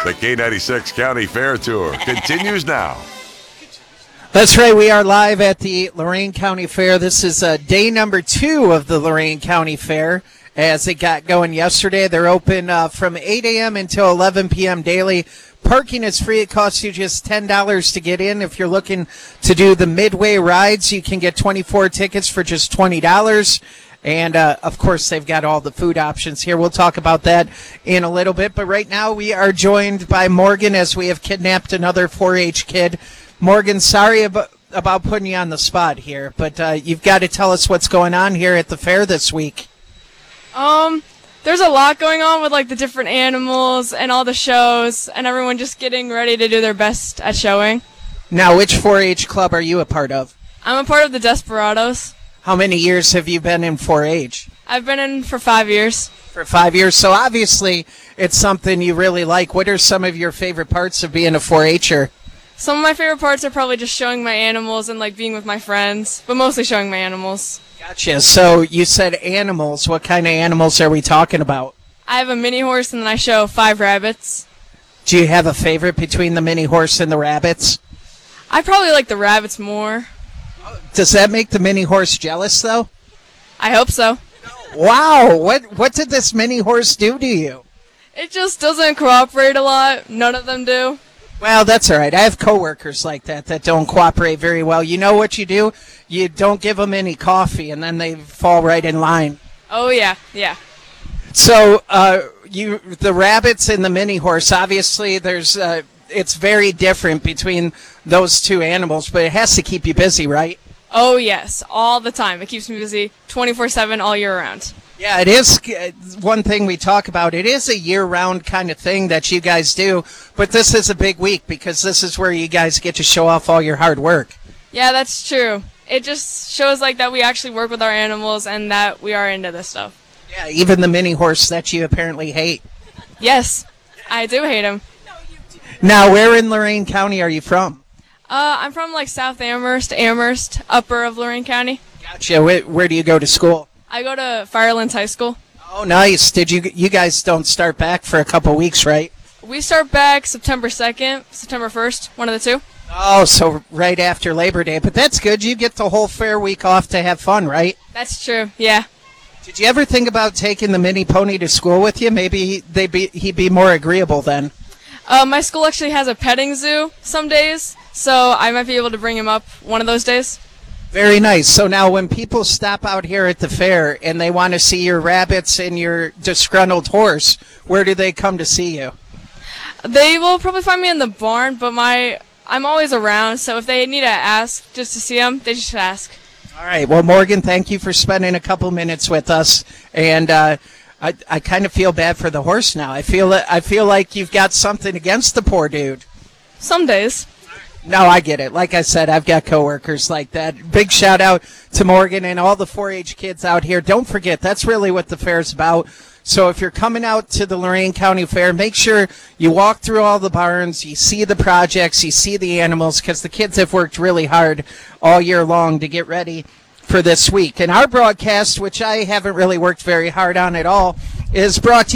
The K96 County Fair Tour continues now. That's right. We are live at the Lorain County Fair. This is day number 2 of the Lorain County Fair as it got going yesterday. They're open from 8 a.m. until 11 p.m. daily. Parking is free. It costs you just $10 to get in. If you're looking to do the midway rides, you can get 24 tickets for just $20. And, of course, they've got all the food options here. We'll talk about that in a little bit. But right now we are joined by Morgan as we have kidnapped another 4-H kid. Morgan, sorry about putting you on the spot here, but you've got to tell us what's going on here at the fair this week. There's a lot going on with, like, the different animals and all the shows and everyone just getting ready to do their best at showing. Now, which 4-H club are you a part of? I'm a part of the Desperados. How many years have you been in 4-H? I've been in for 5 years. For 5 years. So obviously it's something you really like. What are some of your favorite parts of being a 4-Her? Some of my favorite parts are probably just showing my animals and, like, being with my friends, but mostly showing my animals. Gotcha. So you said animals. What kind of animals are we talking about? I have a mini horse and then I show 5 rabbits. Do you have a favorite between the mini horse and the rabbits? I probably like the rabbits more. Does that make the mini horse jealous, though? I hope so. Wow. What did this mini horse do to you? It just doesn't cooperate a lot. None of them do. Well, that's all right. I have coworkers like that don't cooperate very well. You know what you do? You don't give them any coffee, and then they fall right in line. Oh, yeah, yeah. So, the rabbits and the mini horse, obviously, it's very different between those two animals, but it has to keep you busy, right? Oh, yes, all the time. It keeps me busy 24/7 all year round. Yeah, it is one thing we talk about. It is a year-round kind of thing that you guys do, but this is a big week because this is where you guys get to show off all your hard work. Yeah, that's true. It just shows like that we actually work with our animals and that we are into this stuff. Yeah, even the mini horse that you apparently hate. Yes, I do hate him. Now, where in Lorain County are you from? I'm from like South Amherst, upper of Lorain County. Gotcha. Where do you go to school? I go to Firelands High School. Oh, nice. Did you guys don't start back for a couple weeks, right? We start back September 2nd, September 1st, one of the two. Oh, so right after Labor Day. But that's good. You get the whole fair week off to have fun, right? That's true, yeah. Did you ever think about taking the mini pony to school with you? Maybe he'd be more agreeable then. My school actually has a petting zoo some days, so I might be able to bring him up one of those days. Very nice. So now when people stop out here at the fair and they want to see your rabbits and your disgruntled horse, where do they come to see you? They will probably find me in the barn, but I'm always around, so if they need to ask just to see them, they just ask. All right. Well, Morgan, thank you for spending a couple minutes with us. And I kind of feel bad for the horse now. I feel like you've got something against the poor dude. Some days. No, I get it. Like I said, I've got coworkers like that. Big shout out to Morgan and all the 4-H kids out here. Don't forget, that's really what the fair's about. So if you're coming out to the Lorain County Fair, make sure you walk through all the barns, you see the projects, you see the animals, because the kids have worked really hard all year long to get ready for this week. And our broadcast, which I haven't really worked very hard on at all, is brought to you